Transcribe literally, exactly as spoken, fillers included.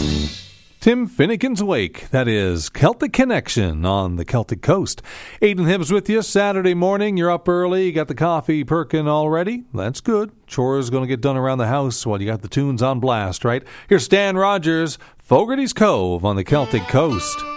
Tim Finnegan's Wake, that is Celtic Connection on the Celtic Coast. Aidan Hibbs with you Saturday morning. You're up early, you got the coffee perking already. That's good. Chores going to get done around the house while you got the tunes on blast, right? Here's Stan Rogers, Fogarty's Cove on the Celtic Coast.